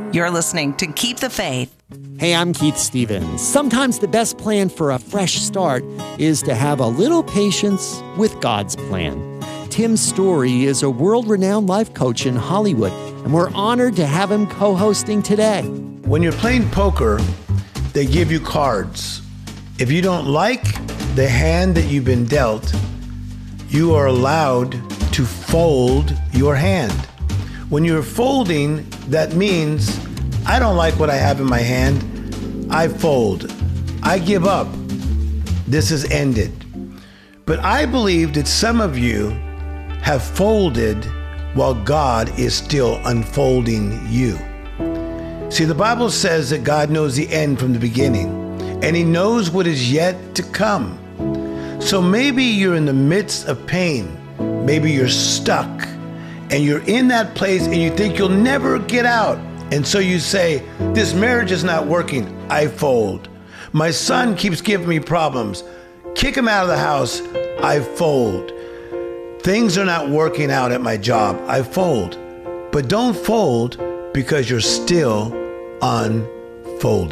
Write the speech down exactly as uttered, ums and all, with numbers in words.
You're listening to Keep the Faith. Hey, I'm Keith Stevens. Sometimes the best plan for a fresh start is to have a little patience with God's plan. Tim Story is a world-renowned life coach in Hollywood, and we're honored to have him co-hosting today. When you're playing poker, they give you cards. If you don't like the hand that you've been dealt, you are allowed to fold your hand. When you're folding, that means I don't like what I have in my hand. I fold. I give up. This is ended. But I believe that some of you have folded while God is still unfolding you. See, the Bible says that God knows the end from the beginning, and He knows what is yet to come. So maybe you're in the midst of pain. Maybe you're stuck, and you're in that place and you think you'll never get out. And so you say, this marriage is not working. I fold. My son keeps giving me problems. Kick him out of the house. I fold. Things are not working out at my job. I fold. But don't fold because you're still unfolded.